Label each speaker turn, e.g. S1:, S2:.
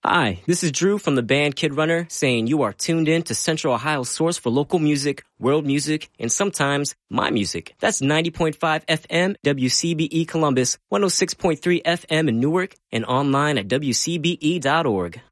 S1: Hi, this is Drew from the band Kid Runner saying you are tuned in to Central Ohio's source for local music, world music, and sometimes my music. That's 90.5 FM WCBE Columbus, 106.3 FM in Newark, and online at WCBE.org.